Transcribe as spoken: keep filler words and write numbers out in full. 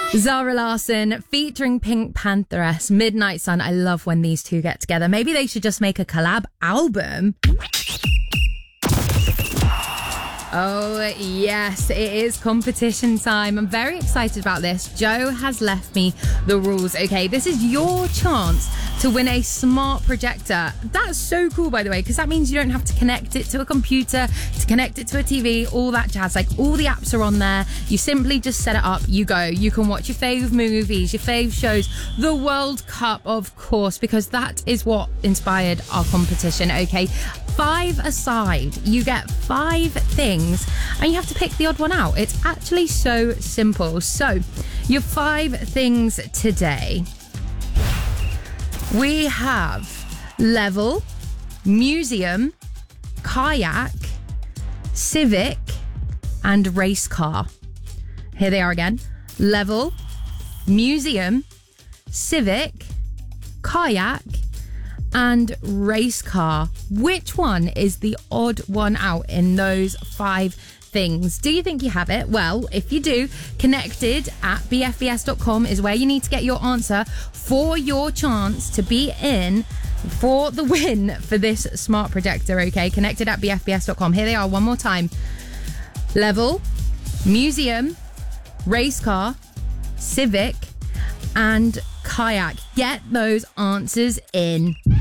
Zara Larsson featuring Pink Pantheress, Midnight Sun. I love when these two get together. Maybe they should just make a collab album. Oh, yes, it is competition time. I'm very excited about this. Joe has left me the rules, okay? This is your chance to win a smart projector. That's so cool, by the way, because that means you don't have to connect it to a computer, to connect it to a T V, all that jazz. Like, all the apps are on there. You simply just set it up, you go. You can watch your fave movies, your fave shows, the World Cup, of course, because that is what inspired our competition, okay? Five aside, you get five things and you have to pick the odd one out. It's actually so simple. So, your five things today. We have level, museum, kayak, civic, and race car. Here they are again. Level, museum, civic, kayak, and race car. Which one is the odd one out in those five things? Do you think you have it? Well, if you do, connected at b f b s dot com is where you need to get your answer for your chance to be in for the win for this smart projector, okay? Connected at b f b s dot com. Here they are one more time. Level, museum, race car, civic, and kayak. Get those answers in.